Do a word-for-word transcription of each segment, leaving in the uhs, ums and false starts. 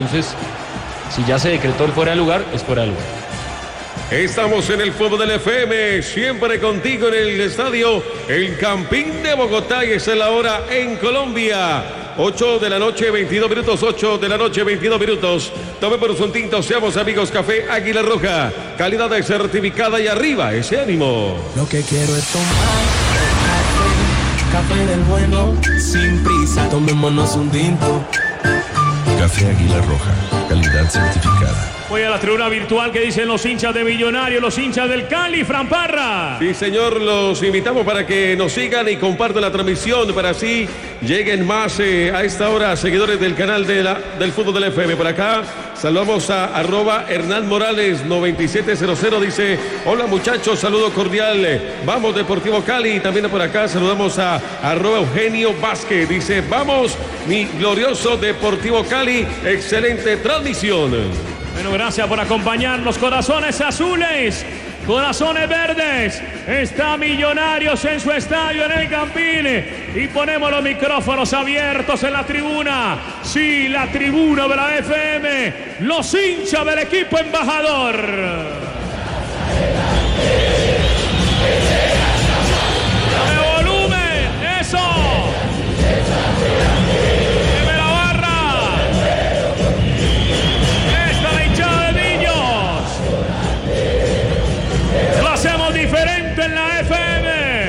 Entonces, si ya se decretó el fuera de lugar, es fuera de lugar. Estamos en el Fútbol del F M, siempre contigo en el estadio El Campín de Bogotá, y es la hora en Colombia. ocho de la noche, veintidós minutos, ocho de la noche, veintidós minutos. Tome por un tinto, seamos amigos, Café Águila Roja. Calidad de certificada y arriba ese ánimo. Lo que quiero es tomar café, café del bueno, sin prisa, tomémonos un tinto. Café Águila Roja, calidad certificada. Voy a la tribuna virtual que dicen los hinchas de Millonarios, los hinchas del Cali, Fran Parra. Sí, señor, los invitamos para que nos sigan y compartan la transmisión, para así lleguen más eh, a esta hora seguidores del canal de la, del Fútbol del F M. Por acá saludamos a arroba Hernán Morales noventa y siete cero cero, dice: hola muchachos, saludo cordial, vamos Deportivo Cali. También por acá saludamos a arroba Eugenio Vázquez, dice: vamos mi glorioso Deportivo Cali, excelente transmisión. Bueno, gracias por acompañarnos. Corazones azules, corazones verdes. Está Millonarios en su estadio en el Campín. Y ponemos los micrófonos abiertos en la tribuna. Sí, la tribuna de la F M. Los hinchas del equipo embajador. ¡Dame volumen! ¡Eso! Diferente en la F M.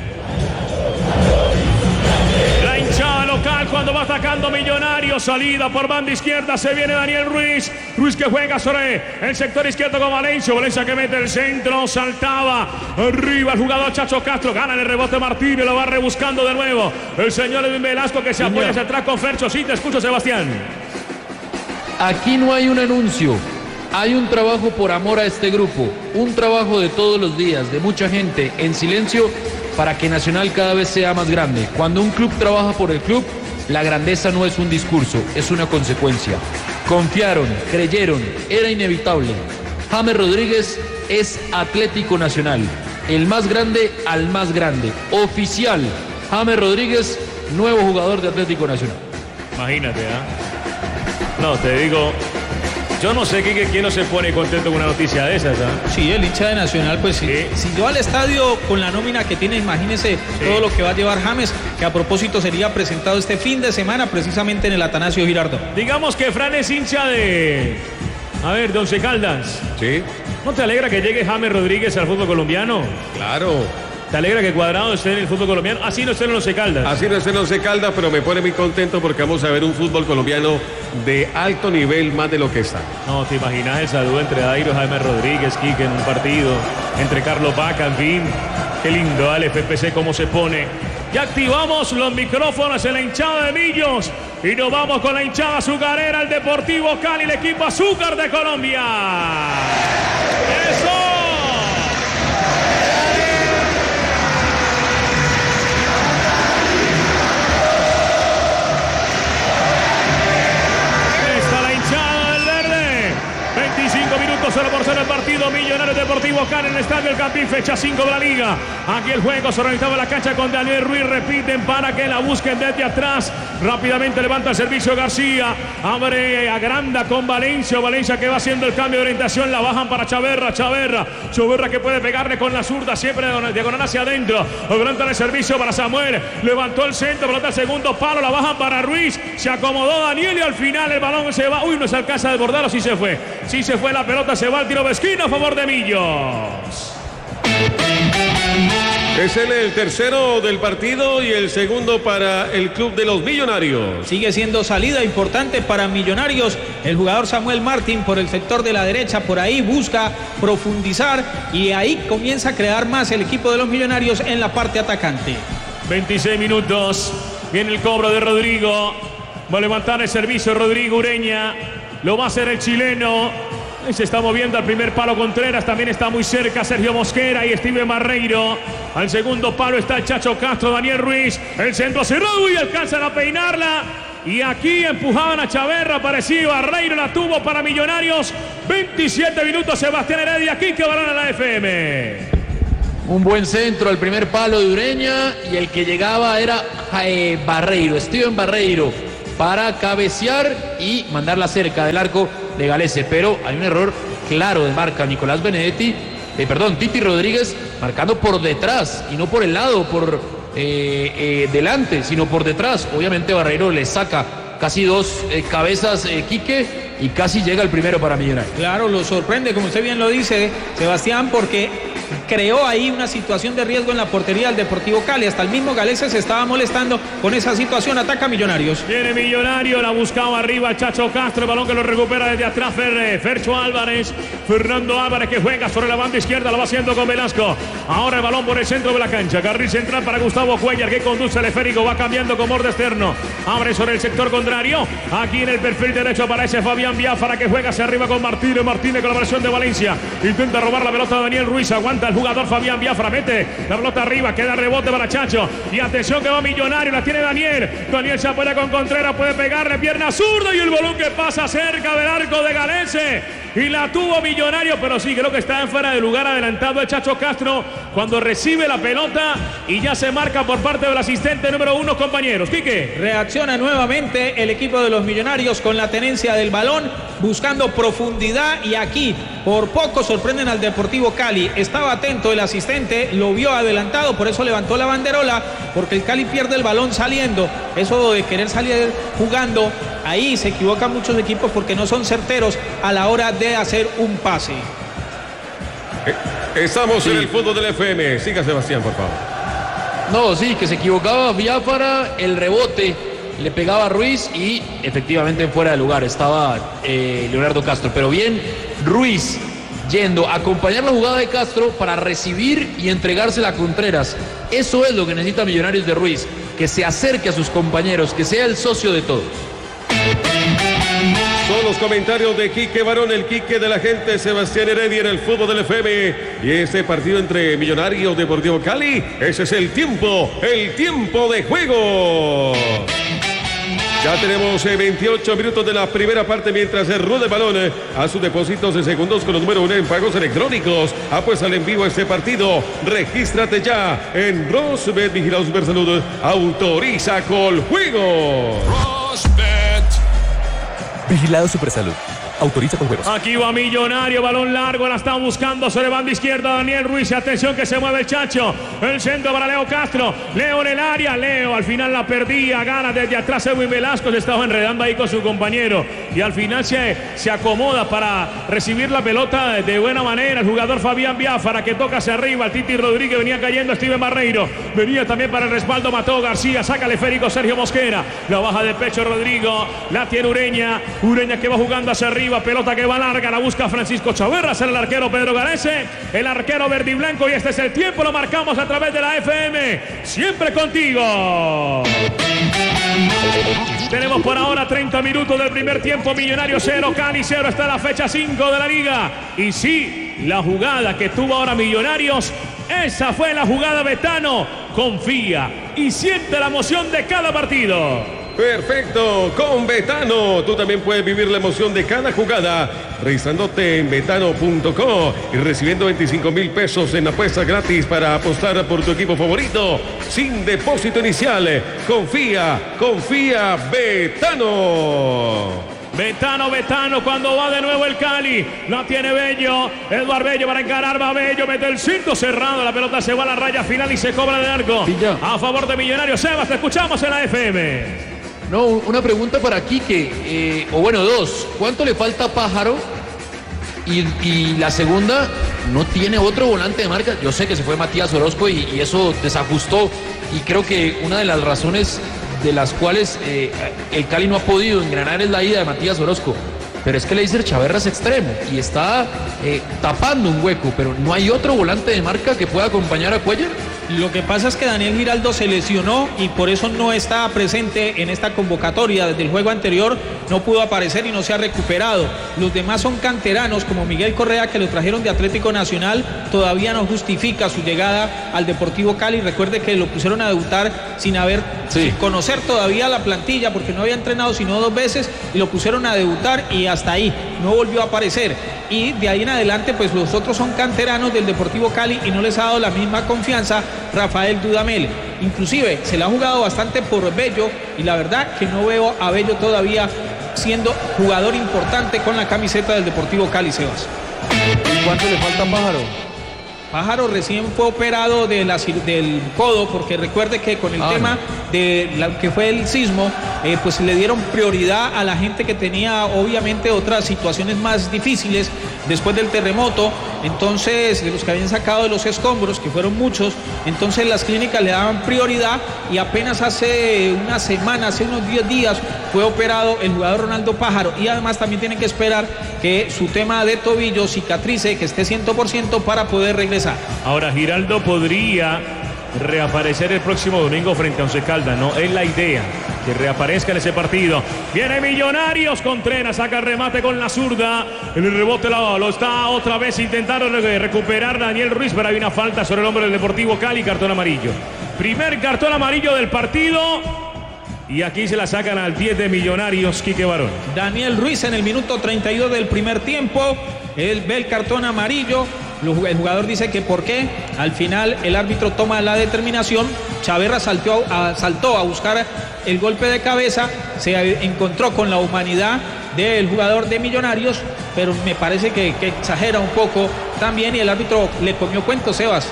La hinchada local cuando va atacando Millonarios. Salida por banda izquierda. Se viene Daniel Ruiz. Ruiz que juega sobre el sector izquierdo con Valencia. Valencia que mete el centro. Saltaba arriba el jugador Chacho Castro. Gana el rebote Martínez. Lo va rebuscando de nuevo el señor Edwin Velasco, que se apoya hacia atrás con Fercho. Sí, te escucho, Sebastián. Aquí no hay un anuncio. Hay un trabajo por amor a este grupo, un trabajo de todos los días, de mucha gente, en silencio, para que Nacional cada vez sea más grande. Cuando un club trabaja por el club, la grandeza no es un discurso, es una consecuencia. Confiaron, creyeron, era inevitable. James Rodríguez es Atlético Nacional, el más grande al más grande. Oficial, James Rodríguez, nuevo jugador de Atlético Nacional. Imagínate, ¿ah? ¿eh? No, te digo... Yo no sé Quique, quién no se pone contento con una noticia de esas, ¿eh? Sí, el hincha de Nacional, pues sí. Si yo al estadio con la nómina que tiene, imagínese sí. todo lo que va a llevar James, que a propósito sería presentado este fin de semana precisamente en el Atanasio Girardot. Digamos que Fran es hincha de... A ver, de Once Caldas. Sí. ¿No te alegra que llegue James Rodríguez al fútbol colombiano? Claro. ¿Te alegra que Cuadrado esté en el fútbol colombiano? Así no esté en Once Caldas. Así no esté en Once Caldas, pero me pone muy contento porque vamos a ver un fútbol colombiano de alto nivel, más de lo que está. No, ¿te imaginas el saludo entre Dairo, James Rodríguez, Quique en un partido? Entre Carlos Vaca, en fin. Qué lindo, dale, F P C, cómo se pone. Ya activamos los micrófonos en la hinchada de Millos. Y nos vamos con la hinchada azucarera, el Deportivo Cali, el equipo azúcar de Colombia. ¡Eso! veinticinco minutos, cero por cero el partido. Millonarios Deportivo Cali en el estadio El Campín, fecha cinco de la liga. Aquí el juego se organizaba en la cancha con Daniel Ruiz. Repiten para que la busquen desde atrás. Rápidamente levanta el servicio García. Abre, agranda con Valencia. Valencia que va haciendo el cambio de orientación. La bajan para Chaverra. Chaverra. Chaverra que puede pegarle con la zurda. Siempre diagonal hacia adentro. Levanta el servicio para Samuel. Levantó el centro. Pelota al segundo palo. La bajan para Ruiz. Se acomodó Daniel y al final el balón se va. Uy, no se alcanza a desbordarlo. Sí se fue. Sí se fue la pelota. Se va al tiro de esquina a favor de Millos. Es el, el tercero del partido y el segundo para el club de los Millonarios. Sigue siendo salida importante para Millonarios. El jugador Samuel Martín por el sector de la derecha, por ahí busca profundizar y ahí comienza a crear más el equipo de los Millonarios en la parte atacante. veintiséis minutos. Viene el cobro de Rodrigo. Va a levantar el servicio Rodrigo Ureña. Lo va a hacer el chileno. Se está moviendo al primer palo Contreras. También está muy cerca Sergio Mosquera y Steven Barreiro. Al segundo palo está el Chacho Castro, Daniel Ruiz. El centro cerrado y alcanzan a peinarla. Y aquí empujaban a Chaverra. Parecía Barreiro, la tuvo para Millonarios. veintisiete minutos. Sebastián Heredia. Aquí que balón a la F M. Un buen centro al primer palo de Ureña. Y el que llegaba era eh, Barreiro, Steven Barreiro. para cabecear y mandarla cerca del arco de Galese. Pero hay un error claro de marca. Nicolás Benedetti, eh, perdón, Titi Rodríguez marcando por detrás y no por el lado, por eh, eh, delante, sino por detrás. Obviamente Barreiro le saca casi dos eh, cabezas eh, Quique y casi llega el primero para Millonarios. Claro, lo sorprende, como usted bien lo dice, Sebastián, porque creó ahí una situación de riesgo en la portería del Deportivo Cali. Hasta el mismo Galese se estaba molestando con esa situación. Ataca Millonarios. Viene Millonario, la buscaba arriba Chacho Castro, el balón que lo recupera desde atrás Fer, Fercho Álvarez. Fernando Álvarez que juega sobre la banda izquierda, lo va haciendo con Velasco. Ahora el balón por el centro de la cancha. Carril central para Gustavo Cuellar, que conduce el esférico, va cambiando con borde externo. Abre sobre el sector contrario. Aquí en el perfil derecho aparece Fabián Biafara, que juega hacia arriba con Martínez. Martínez con la versión de Valencia. Intenta robar la pelota de Daniel Ruiz. Aguanta el jugador Fabián Biafra. Mete la pelota arriba. Queda rebote para Chacho. Y atención que va Millonario. La tiene Daniel. Daniel se apoya con Contreras. Puede pegarle pierna zurda. Y el balón que pasa cerca del arco de Galese. Y la tuvo Millonario. Pero sí, creo que está en fuera de lugar. Adelantado el Chacho Castro cuando recibe la pelota. Y ya se marca por parte del asistente número uno, compañeros. Quique. Reacciona nuevamente el equipo de los Millonarios con la tenencia del balón, buscando profundidad, y aquí por poco sorprenden al Deportivo Cali. Estaba atento el asistente, lo vio adelantado, por eso levantó la banderola, porque el Cali pierde el balón saliendo. Eso de querer salir jugando, ahí se equivocan muchos equipos porque no son certeros a la hora de hacer un pase. Estamos sí. en el fútbol del F M. Siga, Sebastián, por favor. No, sí, que se equivocaba Biafara, el rebote le pegaba a Ruiz y efectivamente fuera de lugar estaba eh, Leonardo Castro. Pero bien, Ruiz yendo a acompañar la jugada de Castro para recibir y entregársela a Contreras. Eso es lo que necesita Millonarios de Ruiz, que se acerque a sus compañeros, que sea el socio de todos. Son los comentarios de Quique Barón, el Quique de la gente, Sebastián Heredia en el fútbol del F M. Y este partido entre Millonarios Deportivo Cali, ese es el tiempo, el tiempo de juego. Ya tenemos eh, veintiocho minutos de la primera parte mientras se rueda el balón eh, a sus depósitos de segundos con los número uno en pagos electrónicos. Apuesta en vivo este partido. Regístrate ya en Rosbet, Vigilado Supersalud. Autoriza con juego. Rosbet. Vigilado Supersalud. Autoriza con juegos. Aquí va Millonario, balón largo, la está buscando sobre banda izquierda Daniel Ruiz. Atención que se mueve el Chacho. El centro para Leo Castro. Leo en el área. Leo al final la perdía. Gana desde atrás Edwin Velasco. Se estaba enredando ahí con su compañero. Y al final se, se acomoda para recibir la pelota de buena manera. El jugador Fabián Biafara, que toca hacia arriba. El Titi Rodríguez venía cayendo. Steven Barreiro. Venía también para el respaldo Mateo García. Saca el esférico Sergio Mosquera. La baja de pecho Rodrigo. La tiene Ureña. Ureña que va jugando hacia arriba. Pelota que va larga, la busca Francisco Chaverra, será el arquero Pedro Galese, el arquero verde y blanco, y este es el tiempo, lo marcamos a través de la F M, siempre contigo. Tenemos por ahora treinta minutos del primer tiempo. Millonario cero, Cali cero, está la fecha cinco de la liga. Y sí, la jugada que tuvo ahora Millonarios, esa fue la jugada. Betano confía y siente la emoción de cada partido. Perfecto, con Betano tú también puedes vivir la emoción de cada jugada registrándote en betano punto com y recibiendo veinticinco mil pesos en apuestas gratis para apostar por tu equipo favorito sin depósito inicial. Confía, confía, Betano. Betano, Betano, cuando va de nuevo el Cali, la tiene Bello, Eduardo Bello para encarar, va Bello, mete el cinto cerrado, la pelota se va a la raya final y se cobra de arco a favor de Millonarios. Sebas, te escuchamos en la F M. No, una pregunta para Quique, eh, o bueno, dos. ¿Cuánto le falta a Pájaro? Y, y la segunda, ¿no tiene otro volante de marca? Yo sé que se fue Matías Orozco y, y eso desajustó. Y creo que una de las razones de las cuales eh, el Cali no ha podido engranar es la ida de Matías Orozco. Pero es que Leiser Chaverra es extremo y está eh, tapando un hueco, pero no hay otro volante de marca que pueda acompañar a Cuellar. Lo que pasa es que Daniel Giraldo se lesionó y por eso no está presente en esta convocatoria. Desde el juego anterior no pudo aparecer y no se ha recuperado. Los demás son canteranos, como Miguel Correa, que lo trajeron de Atlético Nacional. Todavía no justifica su llegada al Deportivo Cali. Recuerde que lo pusieron a debutar sin haber, sí. sin conocer todavía la plantilla, porque no había entrenado sino dos veces, y lo pusieron a debutar y hasta ahí no volvió a aparecer. Y de ahí en adelante, pues los otros son canteranos del Deportivo Cali y no les ha dado la misma confianza Rafael Dudamel. inclusive se la ha jugado bastante por Bello y la verdad que no veo a Bello todavía siendo jugador importante con la camiseta del Deportivo Cali, Sebas. ¿Y cuánto le falta a Pájaro? Pájaro recién fue operado de la, del codo, porque recuerde que con el ah, tema no. de lo que fue el sismo, eh, pues le dieron prioridad a la gente que tenía obviamente otras situaciones más difíciles después del terremoto, entonces de los que habían sacado de los escombros, que fueron muchos, entonces las clínicas le daban prioridad y apenas hace una semana, hace unos diez días fue operado el jugador Ronaldo Pájaro y además también tienen que esperar que su tema de tobillo cicatrice, que esté cien por ciento para poder regresar. Ahora Giraldo podría reaparecer el próximo domingo frente a Once Caldas, ¿no? Es la idea, que reaparezca en ese partido. Viene Millonarios, Contreras saca el remate con la zurda, el rebote lo, lo está otra vez intentando recuperar Daniel Ruiz, pero hay una falta sobre el hombre del Deportivo Cali, cartón amarillo. Primer cartón amarillo del partido. Y aquí se la sacan al diez de Millonarios, Quique Barón. Daniel Ruiz en el minuto treinta y dos del primer tiempo. Él ve el cartón amarillo. El jugador dice que por qué. Al final el árbitro toma la determinación. Chaverra saltó a, saltó a buscar el golpe de cabeza. Se encontró con la humanidad del jugador de Millonarios. Pero me parece que, que exagera un poco también. Y el árbitro le comió cuento, Sebas.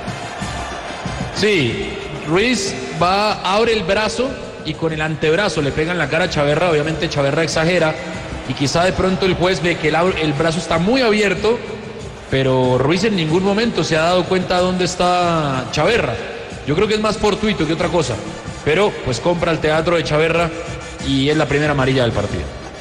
Sí, Ruiz va, abre el brazo y con el antebrazo le pega en la cara a Chaverra. Obviamente Chaverra exagera y quizá de pronto el juez ve que el, el brazo está muy abierto, pero Ruiz en ningún momento se ha dado cuenta dónde está Chaverra. Yo creo que es más fortuito que otra cosa, pero pues compra el teatro de Chaverra y es la primera amarilla del partido.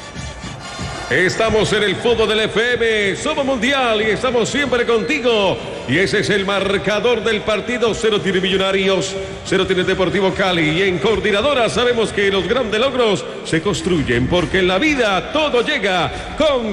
Estamos en el fútbol del F M, somos mundial y estamos siempre contigo. Y ese es el marcador del partido. Cero tiene Millonarios, cero tiene Deportivo Cali. Y en Coordinadora sabemos que los grandes logros se construyen, porque en la vida todo llega con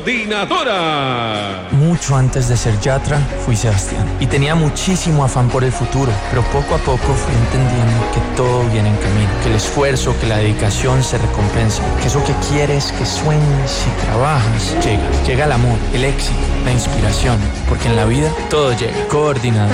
Coordinadora. Mucho antes de ser Yatra, fui Sebastián. Y tenía muchísimo afán por el futuro. Pero poco a poco fui entendiendo que todo viene en camino. Que el esfuerzo, que la dedicación se recompensa. Que eso que quieres, que sueñes y trabajas, llega. Llega el amor, el éxito, la inspiración. Porque en la vida todo Todo llega. Coordinador.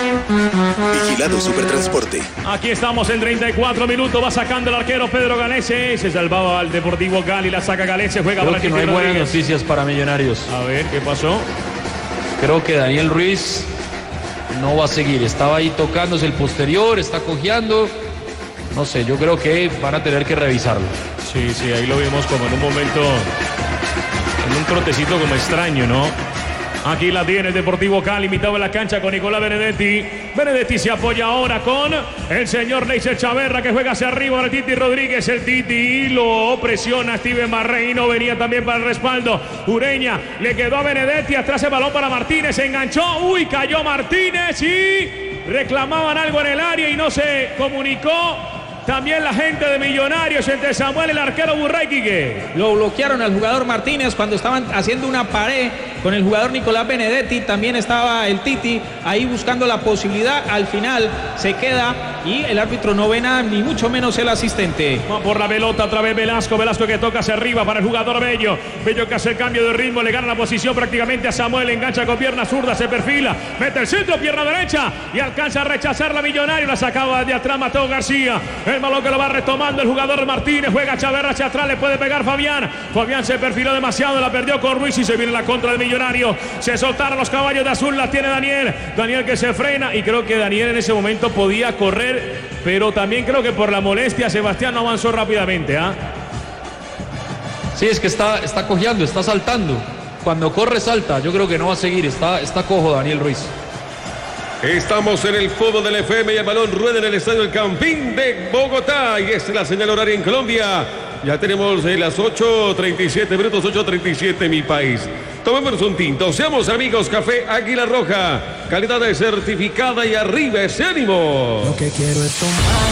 Vigilado Supertransporte. Aquí estamos en treinta y cuatro minutos. Va sacando el arquero Pedro Galese. Se salvaba al Deportivo Cali. La saca Galese. Juega Creo para que no hay buenas noticias para Millonarios. A ver, ¿qué pasó? Creo que Daniel Ruiz no va a seguir. Estaba ahí tocándose el posterior. Está cojeando. No sé, yo creo que van a tener que revisarlo. Sí, sí, ahí lo vimos como en un momento, en un trotecito como extraño, ¿no? Aquí la tiene el Deportivo Cali, mitad de la cancha con Nicolás Benedetti. Benedetti se apoya ahora con el señor Neisser Chaverra, que juega hacia arriba. Ahora Titi Rodríguez, el Titi lo presiona Steven Barreino, venía también para el respaldo. Ureña le quedó a Benedetti, atrás el balón para Martínez, se enganchó, uy, cayó Martínez y reclamaban algo en el área y no se comunicó. También la gente de Millonarios entre Samuel, el arquero Burray, Quique. Lo bloquearon al jugador Martínez cuando estaban haciendo una pared con el jugador Nicolás Benedetti. También estaba el Titi ahí buscando la posibilidad. Al final se queda y el árbitro no ve nada, ni mucho menos el asistente. Va por la pelota otra vez Velasco. Velasco que toca hacia arriba para el jugador Bello. Bello que hace el cambio de ritmo, le gana la posición prácticamente a Samuel. Engancha con pierna zurda, se perfila, mete el centro, pierna derecha y alcanza a rechazar la Millonario. La sacaba de atrás Mateo García. El balón que lo va retomando el jugador Martínez. Juega Chaverra hacia atrás, le puede pegar Fabián. Fabián se perfiló demasiado, la perdió con Ruiz y se viene la contra del Millonario. Se soltaron los caballos de azul, la tiene Daniel. Daniel que se frena y creo que Daniel en ese momento podía correr, pero también creo que por la molestia Sebastián no avanzó rápidamente. ¿ah? Sí, es que está, está cojeando, está saltando. Cuando corre salta, yo creo que no va a seguir, está, está cojo Daniel Ruiz. Estamos en el fútbol del F M y el balón rueda en el estadio El Campín de Bogotá. Y esta es la señal horaria en Colombia. Ya tenemos eh, las ocho treinta y siete minutos, ocho treinta y siete en mi país. Tomemos un tinto, seamos amigos. Café Águila Roja, calidad de certificada y arriba ese ánimo. Lo que quiero es tomar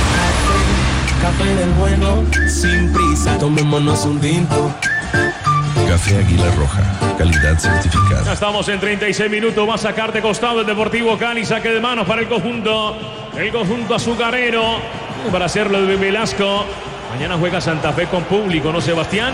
café, café del bueno, sin prisa. Tomémonos un tinto. Café Águila Roja, calidad certificada. Ya estamos en treinta y seis minutos. Va a sacar de costado el Deportivo Cali. Saque de manos para el conjunto. El conjunto azucarero. Para hacerlo de Velasco. Mañana juega Santa Fe con público, ¿no, Sebastián?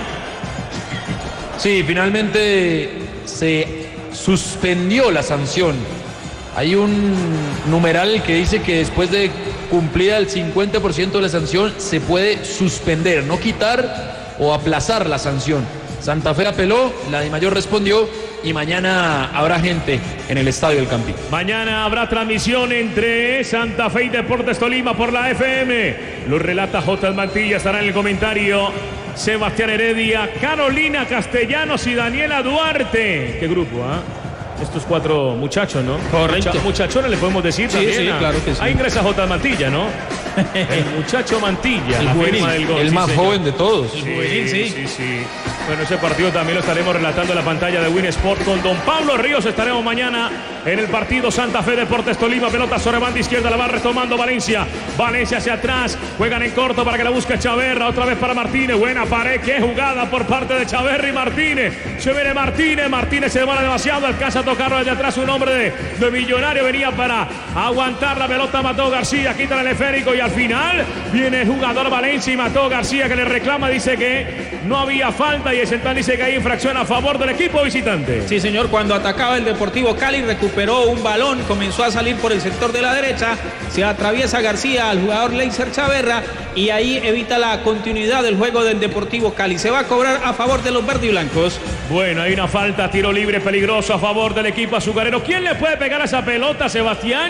Sí, finalmente se suspendió la sanción. Hay un numeral que dice que después de cumplida el cincuenta por ciento de la sanción, se puede suspender, no quitar o aplazar la sanción. Santa Fe apeló, la DIMAYOR respondió y mañana habrá gente en el Estadio del Campín. Mañana habrá transmisión entre Santa Fe y Deportes Tolima por la F M. Lo relata J. Mantilla, estará en el comentario Sebastián Heredia, Carolina Castellanos y Daniela Duarte. ¿Qué grupo, ah? ¿eh? Estos cuatro muchachos, ¿no? Correcto. Mucha, muchachones le podemos decir sí, también. Sí, a, claro que sí. Ahí ingresa J. Mantilla, ¿no? El muchacho Mantilla. El juvenil, del gol, el sí, más señor. joven de todos. Sí, el juvenil, sí. sí, sí. Bueno, ese partido también lo estaremos relatando en la pantalla de Win Sport con don Pablo Ríos. Estaremos mañana en el partido Santa Fe Deportes Tolima. Pelota sobre banda izquierda, la va retomando Valencia. Valencia hacia atrás, juegan en corto para que la busque Chaverra. Otra vez para Martínez, buena pared, qué jugada por parte de Chaverra y Martínez. Se viene Martínez, Martínez se demora demasiado, alcanza a tocarlo desde atrás un hombre de, de Millonario. Venía para aguantar la pelota Mateo García, quita el esférico y al final viene el jugador Valencia y Mateo García que le reclama, dice que no había falta y el central dice que hay infracción a favor del equipo visitante. Sí, señor, cuando atacaba el Deportivo Cali recuperó un balón, comenzó a salir por el sector de la derecha, se atraviesa García al jugador Leiser Chaverra y ahí evita la continuidad del juego del Deportivo Cali. Se va a cobrar a favor de los verdiblancos. Bueno, hay una falta, tiro libre peligroso a favor del equipo azucarero. ¿Quién le puede pegar a esa pelota, Sebastián?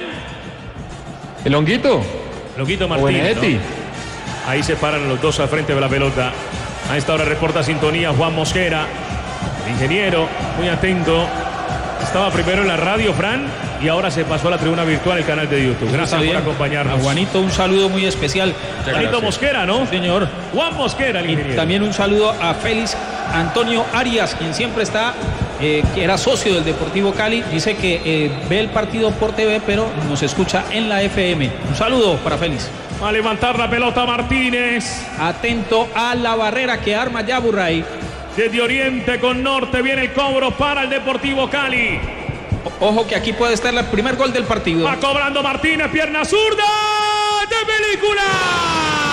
¿El Honguito? El Honguito Martínez, ¿no? Ahí se paran los dos al frente de la pelota. A esta hora reporta sintonía Juan Mosquera, el ingeniero, muy atento. Estaba primero en la radio, Fran, y ahora se pasó a la tribuna virtual, el canal de YouTube. Gracias por acompañarnos. A Juanito, un saludo muy especial. Juanito Mosquera, ¿no? Señor. Juan Mosquera, el ingeniero. Y también un saludo a Félix Antonio Arias, quien siempre está, eh, que era socio del Deportivo Cali. Dice que eh, ve el partido por T V, pero nos escucha en la F M. Un saludo para Félix. Va a levantar la pelota Martínez. Atento a la barrera que arma Yaburray. Desde oriente con norte viene el cobro para el Deportivo Cali. Ojo que aquí puede estar el primer gol del partido. Va cobrando Martínez, pierna zurda de película.